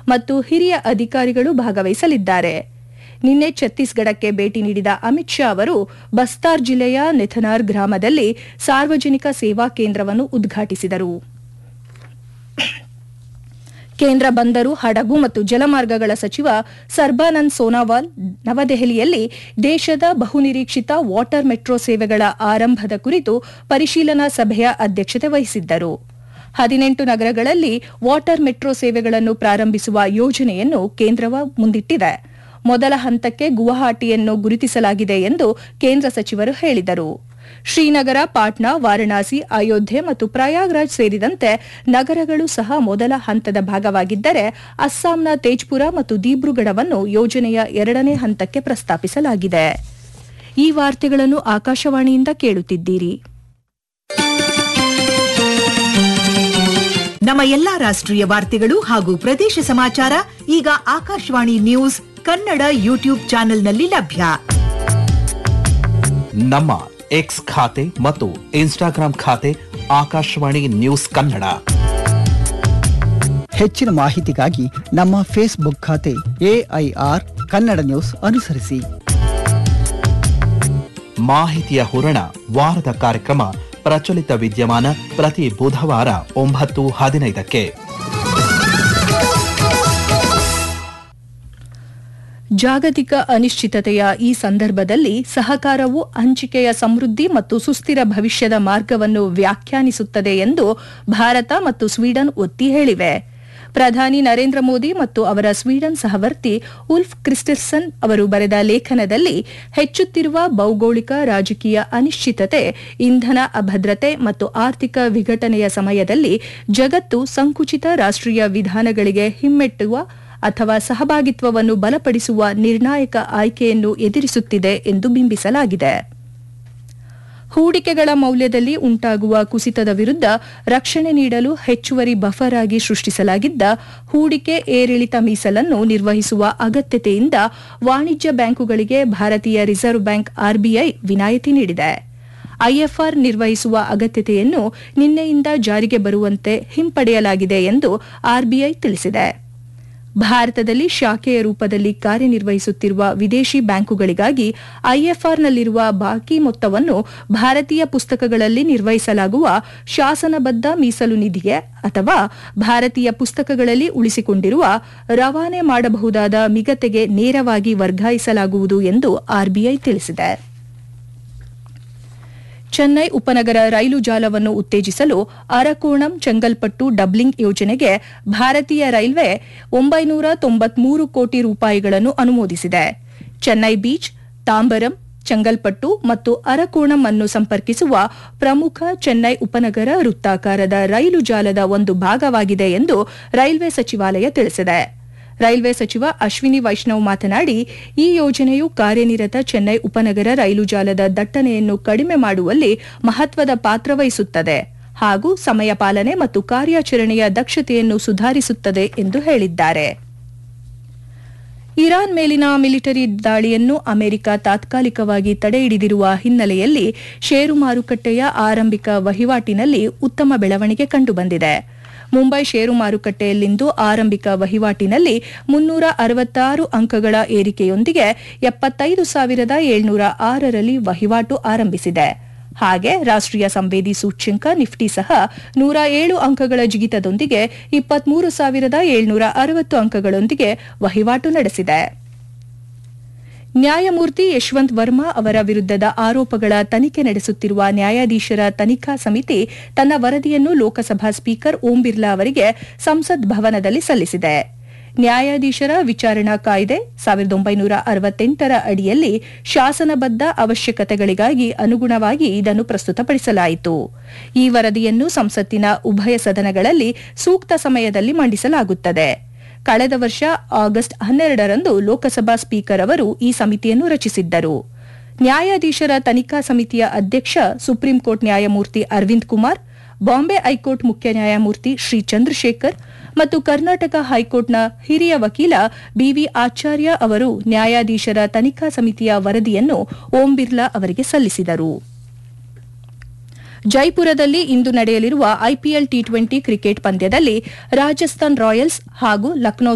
ಮತ್ತು ಹಿರಿಯ ಅಧಿಕಾರಿಗಳು ಭಾಗವಹಿಸಲಿದ್ದಾರೆ. ನಿನ್ನೆ ಛತ್ತೀಸ್ಗಢಕ್ಕೆ ಭೇಟಿ ನೀಡಿದ ಅಮಿತ್ ಶಾ ಅವರು ಬಸ್ತಾರ್ ಜಿಲ್ಲೆಯ ನೆಥನಾರ್ ಗ್ರಾಮದಲ್ಲಿ ಸಾರ್ವಜನಿಕ ಸೇವಾ ಕೇಂದ್ರವನ್ನು ಉದ್ಘಾಟಿಸಿದರು. ಕೇಂದ್ರ ಬಂದರು, ಹಡಗು ಮತ್ತು ಜಲಮಾರ್ಗಗಳ ಸಚಿವ ಸರ್ಬಾನಂದ್ ಸೋನಾವಾಲ್ ನವದೆಹಲಿಯಲ್ಲಿ ದೇಶದ ಬಹುನಿರೀಕ್ಷಿತ ವಾಟರ್ ಮೆಟ್ರೋ ಸೇವೆಗಳ ಆರಂಭದ ಕುರಿತು ಪರಿಶೀಲನಾ ಸಭೆಯ ಅಧ್ಯಕ್ಷತೆ ವಹಿಸಿದ್ದರು. 18 ನಗರಗಳಲ್ಲಿ ವಾಟರ್ ಮೆಟ್ರೋ ಸೇವೆಗಳನ್ನು ಪ್ರಾರಂಭಿಸುವ ಯೋಜನೆಯನ್ನು ಕೇಂದ್ರವು ಮುಂದಿಟ್ಟಿದೆ. ಮೊದಲ ಹಂತಕ್ಕೆ ಗುವಾಹಟಿಯನ್ನು ಗುರುತಿಸಲಾಗಿದೆ ಎಂದು ಕೇಂದ್ರ ಸಚಿವರು ಹೇಳಿದರು. ಶ್ರೀನಗರ, ಪಾಟ್ನಾ, ವಾರಣಾಸಿ, ಅಯೋಧ್ಯೆ ಮತ್ತು ಪ್ರಯಾಗ್ರಾಜ್ ಸೇರಿದಂತೆ ನಗರಗಳು ಸಹ ಮೊದಲ ಹಂತದ ಭಾಗವಾಗಿದ್ದರೆ ಅಸ್ಸಾಂನ ತೇಜ್ಪುರ ಮತ್ತು ದಿಬ್ರುಗಢವನ್ನು ಯೋಜನೆಯ 2ನೇ ಹಂತಕ್ಕೆ ಪ್ರಸ್ತಾಪಿಸಲಾಗಿದೆ. ಈ ವಾರ್ತೆಗಳನ್ನು ಆಕಾಶವಾಣಿಯಿಂದ ಕೇಳುತ್ತಿದ್ದೀರಿ. ನಮ್ಮ ಎಲ್ಲಾ ರಾಷ್ಟ್ರೀಯ ವಾರ್ತೆಗಳು ಹಾಗೂ ಪ್ರದೇಶ ಸಮಾಚಾರ ಈಗ ಆಕಾಶವಾಣಿ ನ್ಯೂಸ್ ಕನ್ನಡ ಯೂಟ್ಯೂಬ್ ಚಾನೆಲ್ನಲ್ಲಿ ಲಭ್ಯ. ನಮ್ಮ ಎಕ್ಸ್ ಖಾತೆ ಮತ್ತು ಇನ್ಸ್ಟಾಗ್ರಾಂ ಖಾತೆ ಆಕಾಶವಾಣಿ ನ್ಯೂಸ್ ಕನ್ನಡ. ಹೆಚ್ಚಿನ ಮಾಹಿತಿಗಾಗಿ ನಮ್ಮ ಫೇಸ್ಬುಕ್ ಖಾತೆ AIR ಕನ್ನಡ ನ್ಯೂಸ್ ಅನುಸರಿಸಿ. ಮಾಹಿತಿಯ ಹೂರಣ ವಾರದ ಕಾರ್ಯಕ್ರಮ ಪ್ರಚಲಿತ ವಿದ್ಯಮಾನ ಪ್ರತಿ ಬುಧವಾರ 9:15ಕ್ಕೆ. ಜಾಗತಿಕ ಅನಿಶ್ಚಿತತೆಯ ಈ ಸಂದರ್ಭದಲ್ಲಿ ಸಹಕಾರವು ಹಂಚಿಕೆಯ ಸಮೃದ್ಧಿ ಮತ್ತು ಸುಸ್ಥಿರ ಭವಿಷ್ಯದ ಮಾರ್ಗವನ್ನು ವ್ಯಾಖ್ಯಾನಿಸುತ್ತದೆ ಎಂದು ಭಾರತ ಮತ್ತು ಸ್ವೀಡನ್ ಒತ್ತಿ ಹೇಳಿವೆ. ಪ್ರಧಾನಿ ನರೇಂದ್ರ ಮೋದಿ ಮತ್ತು ಅವರ ಸ್ವೀಡನ್ ಸಹವರ್ತಿ ಉಲ್ಫ್ ಕ್ರಿಸ್ಟರ್ಸನ್ ಅವರು ಬರೆದ ಲೇಖನದಲ್ಲಿ ಹೆಚ್ಚುತ್ತಿರುವ ಭೌಗೋಳಿಕ ರಾಜಕೀಯ ಅನಿಶ್ಚಿತತೆ, ಇಂಧನ ಅಭದ್ರತೆ ಮತ್ತು ಆರ್ಥಿಕ ವಿಘಟನೆಯ ಸಮಯದಲ್ಲಿ ಜಗತ್ತು ಸಂಕುಚಿತ ರಾಷ್ಟ್ರೀಯ ವಿಧಾನಗಳಿಗೆ ಹಿಮ್ಮೆಟ್ಟುವ ಅಥವಾ ಸಹಭಾಗಿತ್ವವನ್ನು ಬಲಪಡಿಸುವ ನಿರ್ಣಾಯಕ ಆಯ್ಕೆಯನ್ನು ಎದುರಿಸುತ್ತಿದೆ ಎಂದು ಬಿಂಬಿಸಲಾಗಿದೆ. ಹೂಡಿಕೆಗಳ ಮೌಲ್ಯದಲ್ಲಿ ಉಂಟಾಗುವ ಕುಸಿತದ ವಿರುದ್ಧ ರಕ್ಷಣೆ ನೀಡಲು ಹೆಚ್ಚುವರಿ ಬಫರ್ ಆಗಿ ಸೃಷ್ಟಿಸಲಾಗಿದ್ದ ಹೂಡಿಕೆ ಏರಿಳಿತ ಮೀಸಲನ್ನು ನಿರ್ವಹಿಸುವ ಅಗತ್ಯತೆಯಿಂದ ವಾಣಿಜ್ಯ ಬ್ಯಾಂಕುಗಳಿಗೆ ಭಾರತೀಯ ರಿಸರ್ವ್ ಬ್ಯಾಂಕ್ RBI ವಿನಾಯಿತಿ ನೀಡಿದೆ. IFR ನಿರ್ವಹಿಸುವ ಅಗತ್ಯತೆಯನ್ನು ನಿನ್ನೆಯಿಂದ ಜಾರಿಗೆ ಬರುವಂತೆ ಹಿಂಪಡೆಯಲಾಗಿದೆ ಎಂದು RBI ತಿಳಿಸಿದೆ. ಭಾರತದಲ್ಲಿ ಶಾಖೆಯ ರೂಪದಲ್ಲಿ ಕಾರ್ಯನಿರ್ವಹಿಸುತ್ತಿರುವ ವಿದೇಶಿ ಬ್ಯಾಂಕುಗಳಿಗಾಗಿ IFRನಲ್ಲಿರುವ ಬಾಕಿ ಮೊತ್ತವನ್ನು ಭಾರತೀಯ ಪುಸ್ತಕಗಳಲ್ಲಿ ನಿರ್ವಹಿಸಲಾಗುವ ಶಾಸನಬದ್ಧ ಮೀಸಲು ನಿಧಿಗೆ ಅಥವಾ ಭಾರತೀಯ ಪುಸ್ತಕಗಳಲ್ಲಿ ಉಳಿಸಿಕೊಂಡಿರುವ ರವಾನೆ ಮಾಡಬಹುದಾದ ಮಿಗತೆಗೆ ನೇರವಾಗಿ ವರ್ಗಾಯಿಸಲಾಗುವುದು ಎಂದು RBI ತಿಳಿಸಿದೆ. ಚೆನ್ನೈ ಉಪನಗರ ರೈಲು ಜಾಲವನ್ನು ಉತ್ತೇಜಿಸಲು ಅರಕೋಣಂ ಚೆಂಗಲ್ಪಟ್ಟು ಡಬ್ಲಿಂಗ್ ಯೋಜನೆಗೆ ಭಾರತೀಯ ರೈಲ್ವೆ 993 ಕೋಟಿ ರೂಪಾಯಿಗಳನ್ನು ಅನುಮೋದಿಸಿದೆ. ಚೆನ್ನೈ ಬೀಚ್, ತಾಂಬರಂ, ಚೆಂಗಲ್ಪಟ್ಟು ಮತ್ತು ಅರಕೋಣಂ ಅನ್ನು ಸಂಪರ್ಕಿಸುವ ಪ್ರಮುಖ ಚೆನ್ನೈ ಉಪನಗರ ವೃತ್ತಾಕಾರದ ರೈಲು ಜಾಲದ ಒಂದು ಭಾಗವಾಗಿದೆ ಎಂದು ರೈಲ್ವೆ ಸಚಿವಾಲಯ ತಿಳಿಸಿದೆ. ರೈಲ್ವೆ ಸಚಿವ ಅಶ್ವಿನಿ ವೈಷ್ಣವ್ ಮಾತನಾಡಿ, ಈ ಯೋಜನೆಯು ಕಾರ್ಯನಿರತ ಚೆನ್ನೈ ಉಪನಗರ ರೈಲು ಜಾಲದ ದಟ್ಟಣೆಯನ್ನು ಕಡಿಮೆ ಮಾಡುವಲ್ಲಿ ಮಹತ್ವದ ಪಾತ್ರ ವಹಿಸುತ್ತದೆ ಹಾಗೂ ಸಮಯ ಪಾಲನೆ ಮತ್ತು ಕಾರ್ಯಾಚರಣೆಯ ದಕ್ಷತೆಯನ್ನು ಸುಧಾರಿಸುತ್ತದೆ ಎಂದು ಹೇಳಿದ್ದಾರೆ. ಇರಾನ್ ಮೇಲಿನ ಮಿಲಿಟರಿ ದಾಳಿಯನ್ನು ಅಮೆರಿಕ ತಾತ್ಕಾಲಿಕವಾಗಿ ತಡೆಹಿಡಿದಿರುವ ಹಿನ್ನೆಲೆಯಲ್ಲಿ ಷೇರು ಮಾರುಕಟ್ಟೆಯ ಆರಂಭಿಕ ವಹಿವಾಟಿನಲ್ಲಿ ಉತ್ತಮ ಬೆಳವಣಿಗೆ ಕಂಡುಬಂದಿದೆ. ಮುಂಬೈ ಷೇರು ಮಾರುಕಟ್ಟೆಯಲ್ಲಿಂದು ಆರಂಭಿಕ ವಹಿವಾಟಿನಲ್ಲಿ 366 ಅಂಕಗಳ ಏರಿಕೆಯೊಂದಿಗೆ 75,706ರಲ್ಲಿ ವಹಿವಾಟು ಆರಂಭಿಸಿದೆ. ಹಾಗೆ ರಾಷ್ಟ್ರೀಯ ಸಂವೇದಿ ಸೂಚ್ಯಂಕ ನಿಫ್ಟಿ ಸಹ 107 ಅಂಕಗಳ ಜಿಗಿತದೊಂದಿಗೆ 23,760 ಅಂಕಗಳೊಂದಿಗೆ ವಹಿವಾಟು ನಡೆಸಿದೆ. ನ್ಯಾಯಮೂರ್ತಿ ಯಶವಂತ್ ವರ್ಮಾ ಅವರ ವಿರುದ್ಧದ ಆರೋಪಗಳ ತನಿಖೆ ನಡೆಸುತ್ತಿರುವ ನ್ಯಾಯಾಧೀಶರ ತನಿಖಾ ಸಮಿತಿ ತನ್ನ ವರದಿಯನ್ನು ಲೋಕಸಭಾ ಸ್ಪೀಕರ್ ಓಂ ಬಿರ್ಲಾ ಅವರಿಗೆ ಸಂಸತ್ ಭವನದಲ್ಲಿ ಸಲ್ಲಿಸಿದೆ. ನ್ಯಾಯಾಧೀಶರ ವಿಚಾರಣಾ ಕಾಯ್ದೆ 1968ರ ಅಡಿಯಲ್ಲಿ ಶಾಸನಬದ್ಧ ಅವಶ್ಯಕತೆಗಳಿಗಾಗಿ ಅನುಗುಣವಾಗಿ ಇದನ್ನು ಪ್ರಸ್ತುತಪಡಿಸಲಾಯಿತು. ಈ ವರದಿಯನ್ನು ಸಂಸತ್ತಿನ ಉಭಯ ಸದನಗಳಲ್ಲಿ ಸೂಕ್ತ ಸಮಯದಲ್ಲಿ ಮಂಡಿಸಲಾಗುತ್ತದೆ. ಕಳೆದ ವರ್ಷ ಆಗಸ್ಟ್ 12ರಂದು ಲೋಕಸಭಾ ಸ್ಪೀಕರ್ ಅವರು ಈ ಸಮಿತಿಯನ್ನು ರಚಿಸಿದ್ದರು. ನ್ಯಾಯಾಧೀಶರ ತನಿಖಾ ಸಮಿತಿಯ ಅಧ್ಯಕ್ಷ ಸುಪ್ರೀಂ ಕೋರ್ಟ್ ನ್ಯಾಯಮೂರ್ತಿ ಅರವಿಂದ್ ಕುಮಾರ್, ಬಾಂಬೆ ಹೈಕೋರ್ಟ್ ಮುಖ್ಯ ನ್ಯಾಯಮೂರ್ತಿ ಶ್ರೀ ಚಂದ್ರಶೇಖರ್ ಮತ್ತು ಕರ್ನಾಟಕ ಹೈಕೋರ್ಟ್ನ ಹಿರಿಯ ವಕೀಲ BV ಆಚಾರ್ಯ ಅವರು ನ್ಯಾಯಾಧೀಶರ ತನಿಖಾ ಸಮಿತಿಯ ವರದಿಯನ್ನು ಓಂ ಬಿರ್ಲಾ ಅವರಿಗೆ ಸಲ್ಲಿಸಿದರು. ಜೈಪುರದಲ್ಲಿ ಇಂದು ನಡೆಯಲಿರುವ IPL T20 ಕ್ರಿಕೆಟ್ ಪಂದ್ಯದಲ್ಲಿ ರಾಜಸ್ಥಾನ್ ರಾಯಲ್ಸ್ ಹಾಗೂ ಲಕ್ನೋ